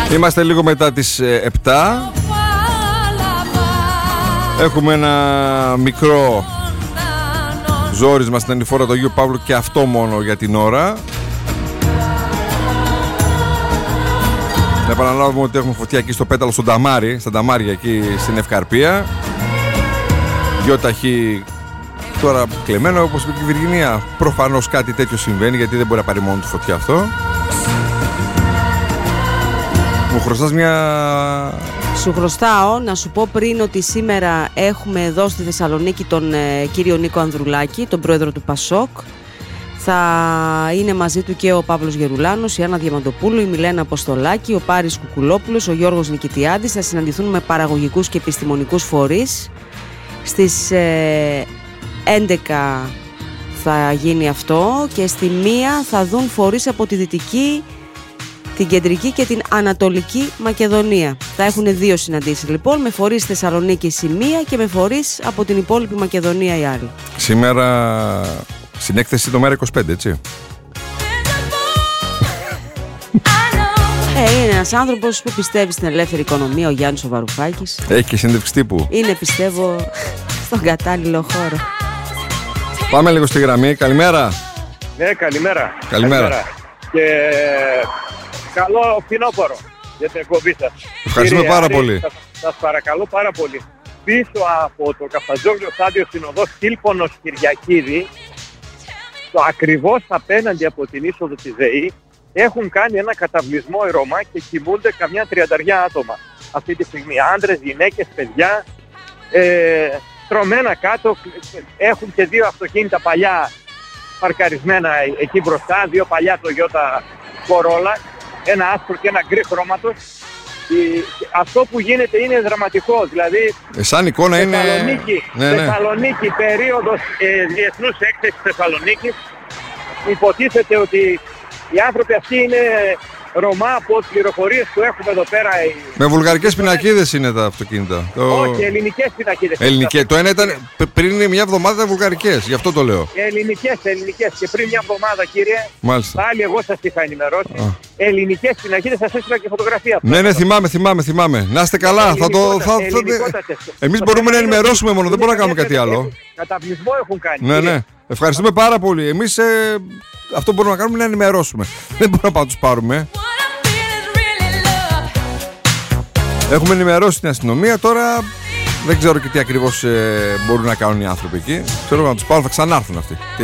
Είμαστε λίγο μετά τις 7. Έχουμε ένα μικρό ζόρισμα στην ανηφόρα του Αγίου Παύλου και αυτό μόνο για την ώρα. Να επαναλάβουμε ότι έχουμε φωτιά εκεί στο πέταλο στον Ταμάρι, στα Ταμάρια εκεί στην Ευκαρπία. Γιοταχή τώρα κλεμμένο, όπως είπε και η Βυργινία. Προφανώς κάτι τέτοιο συμβαίνει, γιατί δεν μπορεί να πάρει μόνο τη φωτιά αυτό. Μου χρωστάς μια... Σου χρωστάω να σου πω πριν ότι σήμερα έχουμε εδώ στη Θεσσαλονίκη τον κύριο Νίκο Ανδρουλάκη, τον πρόεδρο του Πασόκ. Θα είναι μαζί του και ο Παύλος Γερουλάνος, η Άννα Διαμαντοπούλου, η Μιλένα Αποστολάκη, ο Πάρης Κουκουλόπουλος, ο Γιώργος Νικητιάδης. Θα συναντηθούν με παραγωγικούς και επιστημονικούς φορείς. Στις 11 θα γίνει αυτό και στη 1 θα δουν φορείς από τη Δυτική, την Κεντρική και την Ανατολική Μακεδονία. Θα έχουν 2 συναντήσεις λοιπόν, με φορείς Θεσσαλονίκης η μία και με φορείς από την υπόλοιπη Μακεδονία η άλλη. Σήμερα στην έκθεση το ΜέΡΑ25, έτσι. Είναι ένας άνθρωπος που πιστεύει στην ελεύθερη οικονομία, ο Γιάννης ο Βαρουφάκης. Έχει και συνέντευξη τύπου. Είναι, πιστεύω, στον κατάλληλο χώρο. Πάμε λίγο στη γραμμή. Καλημέρα. Ναι, καλημέρα. Καλημέρα. Και καλό φθινόπωρο για την εκπομπή σας. Ευχαριστούμε πάρα πολύ. Σας παρακαλώ πάρα πολύ. Πίσω από το Καφτατζόγλιο στάδιο στην οδό Σκύλπονος Κυριακίδη, το ακριβώς απέναντι από την είσοδο της ΔΕΗ, έχουν κάνει ένα καταβλισμό οι Ρωμά και κοιμούνται καμιά 30 άτομα. Αυτή τη στιγμή άντρες, γυναίκες, παιδιά, τρωμένα κάτω. Έχουν και 2 αυτοκίνητα παλιά παρκαρισμένα εκεί μπροστά, 2 παλιά Toyota Corolla, ένα άσπρο και ένα γκρι χρώματος. Αυτό που γίνεται είναι δραματικό, δηλαδή σαν εικόνα είναι... Θεσσαλονίκη, περίοδος διεθνούς έκθεσης Θεσσαλονίκης. Υποτίθεται ότι οι άνθρωποι αυτοί είναι Ρωμά, από τις πληροφορίες που έχουμε εδώ πέρα. Με βουλγαρικές πινακίδες είναι τα αυτοκίνητα. Όχι, ελληνικές πινακίδες. Ελληνικές. Το ένα ήταν πριν μια εβδομάδα ήταν βουλγαρικές, γι' αυτό το λέω. Ελληνικές. Και πριν μια εβδομάδα, κύριε, μάλιστα, πάλι εγώ σας είχα ενημερώσει. Ελληνικές πινακίδες, σας έστειλα και φωτογραφία. Ναι, θυμάμαι. Να είστε καλά. Εμείς μπορούμε να ενημερώσουμε μόνο, δεν μπορούμε να κάνουμε κάτι άλλο. Καταβλισμό έχουν κάνει. Ναι. Ευχαριστούμε πάρα πολύ. Εμείς αυτό μπορούμε να κάνουμε είναι να ενημερώσουμε. Δεν μπορούμε να πάμε τους πάρουμε. Έχουμε ενημερώσει την αστυνομία. Τώρα δεν ξέρω και τι ακριβώς μπορούν να κάνουν οι άνθρωποι εκεί. Ξέρω να τους πάρουν, θα ξανάρθουν αυτοί.